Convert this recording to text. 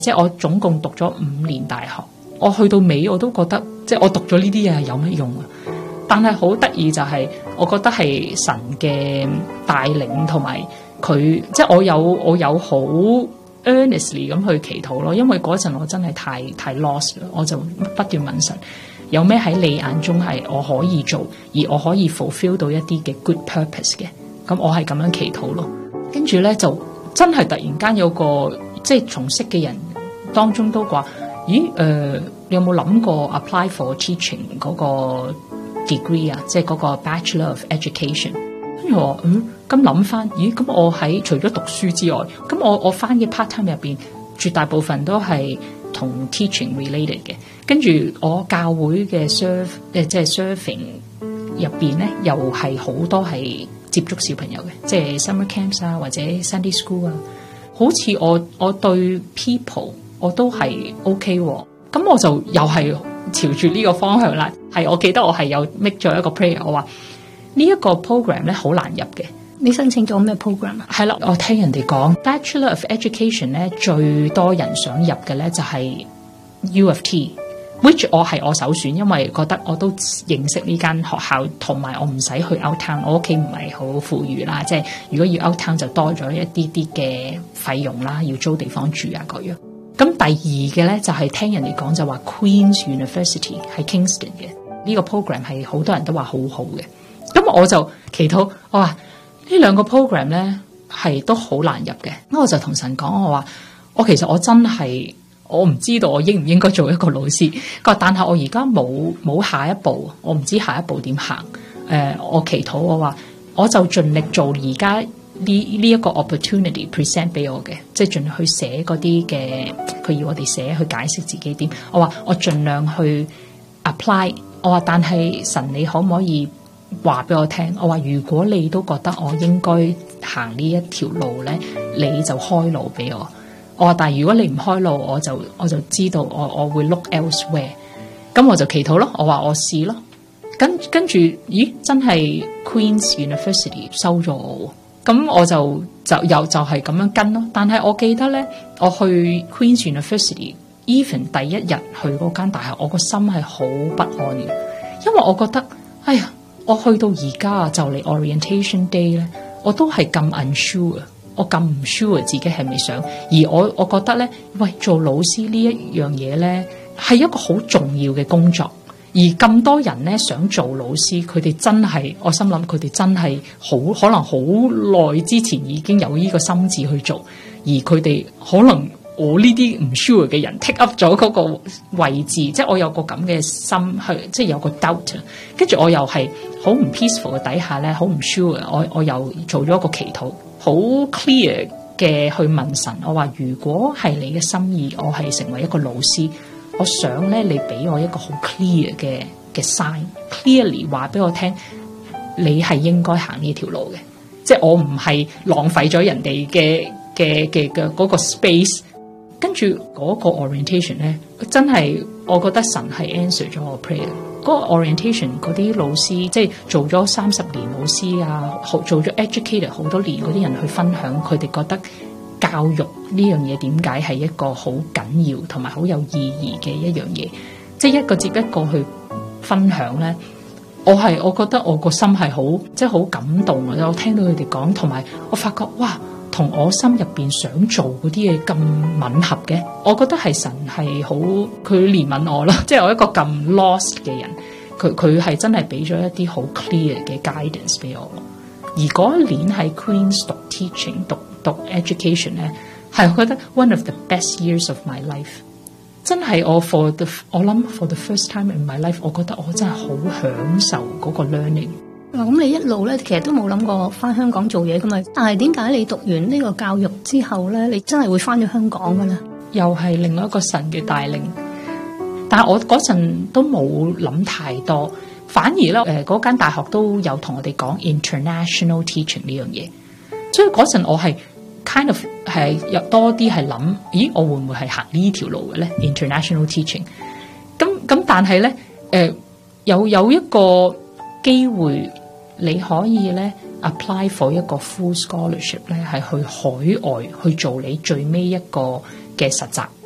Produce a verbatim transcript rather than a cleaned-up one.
即係我總共讀咗五年大學，我去到尾我都覺得，即係我讀咗呢啲嘢有乜用啊？但係好得意就係，我覺得係神嘅帶領同埋佢，即係我有我有好 earnestly 咁去祈禱咯。因為嗰陣我真係太太 lost 啦，我就不斷問神，有咩喺你眼中係我可以做，而我可以 fulfill 到一啲嘅 good purpose 嘅。咁我係咁樣祈禱咯。跟住咧就真係突然間有個即係從識嘅人當中都話，咦誒、呃，你有冇諗過 apply for teaching 嗰個 degree 啊，即係嗰個 Bachelor of Education。跟住我嗯，咁諗翻，咦，咁我喺除咗讀書之外，咁我我翻嘅 part time 入邊，絕大部分都係同 teaching related 嘅。跟住我教會嘅 serve 誒，即係 serving 入邊咧，又係好多係接觸小朋友嘅，即係 summer camps 啊，或者 Sunday school 啊。好似我我對 people 我都係 OK 喎，咁我就又係朝住呢個方向啦。係，我記得我係有 make 咗一個 prayer， 我話呢一個 program 咧好難入嘅。 你申請咗咩 program 啊？ 係啦，我聽人哋講 Bachelor of Education 咧最多人想入嘅咧就係 U of T，which 我係我首選，因為覺得我都認識呢間學校，同埋我唔使去 out town， 我屋企唔係好富裕啦，即係如果要 out town 就多咗一啲啲嘅費用啦，要租地方住啊嗰樣。咁第二嘅咧就係、是、聽人哋講就話 Queen's University 係 Kingston 嘅呢、這個 program 係好多人都話好好嘅。咁我就祈禱，我話呢兩個 program 咧係都好難入嘅。咁我就同神講，我話我其實我真係我唔知道我應唔應該做一個老師。佢話但係我而家冇冇下一步，我唔知下一步點行。誒、呃，我祈禱，我話我就盡力做而家呢呢一個 opportunity present 俾我嘅，即係盡力去寫嗰啲嘅佢要我哋寫去解釋自己點。我話我盡量去 apply。我話但係神你可唔可以話俾我聽？我話如果你都覺得我應該行呢一條路咧，你就開路俾我。我話但係如果你唔開路，我就我就知道我我會 look elsewhere。咁我就祈禱咯，我話我試咯。跟跟住，咦，真係 Queen's University 收咗我，咁我就就又就係咁樣跟咯。但係我記得咧，我去 Queen's University，even 第一日去嗰間大學，我個心係好不安嘅，因為我覺得，哎呀，我去到而家啊，就嚟 orientation day 咧，我都係咁 unsure，我咁唔 sure 自己係咪想，而我我覺得咧，喂，做老師呢一樣嘢咧，係一個好重要嘅工作。而咁多人咧想做老師，佢哋真係，我心諗佢哋真係好可能好耐之前已經有呢個心志去做，而佢哋可能我呢啲唔 sure 嘅人 take up 咗嗰個位置，即係我有個咁嘅心去，即係有個 doubt， 跟住我又係好唔 peaceful 嘅底下咧，好唔 sure， 我我又做咗一個祈禱，好 clear 嘅去問神，我話如果係你嘅心意，我係成為一個老師。我想咧，你俾我一個好 clear 嘅嘅 sign，clearly 話俾我聽，你係應該行呢條路嘅，即係我唔係浪費咗人哋嘅嘅嘅嘅嗰個 space。跟住嗰個 orientation 咧，真係我覺得神係 answer 咗我 prayer。嗰個 orientation 嗰啲老師，即係做咗三十年老師啊，做咗 educator 好多年嗰啲人去分享，佢哋覺得教育呢樣嘢點解係一個好緊要同埋好有意義嘅一樣嘢，即係一個接一個去分享咧。我係我覺得我個心係好即係好感動啊！我聽到佢哋講，同埋我發覺哇，同我心入邊想做嗰啲嘢咁吻合嘅。我覺得係神係好佢憐憫我咯，即係我一個咁 lost 嘅人，佢佢係真係俾咗一啲好 clear 嘅 guidance 俾我。而嗰一年喺 Queen's 讀 teaching 讀讀 education 咧，係我覺得 one of the best years of my life。真係我 for the 我諗 for the first time in my life， 我覺得我真係好享受嗰個 learning。 咁你一路咧，其實都冇諗過翻香港做嘢噶嘛？但係點解你讀完呢個教育之後咧，你真係會翻咗香港噶咧？ 又係另外一個神嘅帶領，但係我嗰陣都冇諗太多，反而咧誒嗰間大學都有同我哋講 international teaching 呢樣嘢，所以嗰陣我係 kind of 係有多啲係諗，咦我會唔會係行呢條路嘅咧 international teaching？ 咁咁但係咧誒有有一個機會你可以咧 apply for 一個 full scholarship 咧，係去海外去做你最尾一個嘅實習。